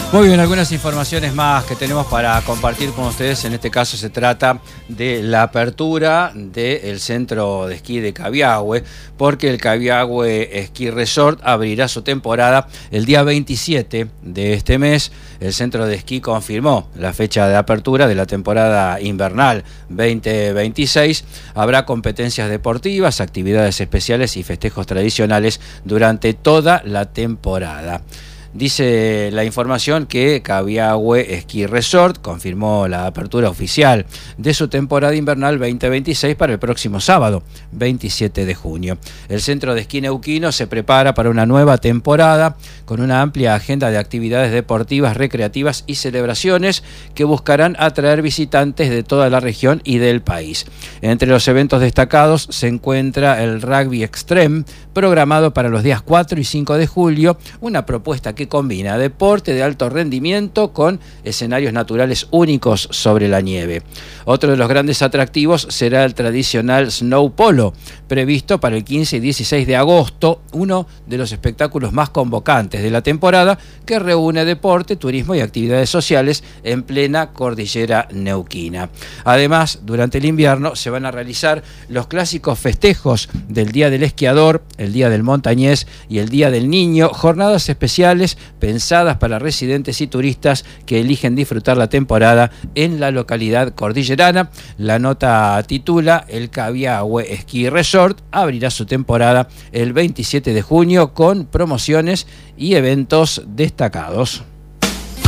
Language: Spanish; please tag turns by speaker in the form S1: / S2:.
S1: Muy bien, algunas informaciones más que tenemos para compartir con ustedes. En este caso se trata de la apertura del centro de esquí de Cabiahue, porque el Cabiahue Ski Resort abrirá su temporada el día 27 de este mes. El centro de esquí confirmó la fecha de apertura de la temporada invernal 2026. Habrá competencias deportivas, actividades especiales y festejos tradicionales durante toda la temporada. Dice la información que Cabiahue Ski Resort confirmó la apertura oficial de su temporada invernal 2026 para el próximo sábado, 27 de junio. El centro de esquí neuquino se prepara para una nueva temporada con una amplia agenda de actividades deportivas, recreativas y celebraciones que buscarán atraer visitantes de toda la región y del país. Entre los eventos destacados se encuentra el Rugby Extreme, programado para los días 4 y 5 de julio, una propuesta que combina deporte de alto rendimiento con escenarios naturales únicos sobre la nieve. Otro de los grandes atractivos será el tradicional Snow Polo, previsto para el 15 y 16 de agosto, uno de los espectáculos más convocantes de la temporada, que reúne deporte, turismo y actividades sociales en plena cordillera neuquina. Además, durante el invierno se van a realizar los clásicos festejos del Día del Esquiador, el Día del Montañés y el Día del Niño, jornadas especiales pensadas para residentes y turistas que eligen disfrutar la temporada en la localidad cordillerana. La nota titula: el Cabiahue Ski Resort abrirá su temporada el 27 de junio con promociones y eventos destacados.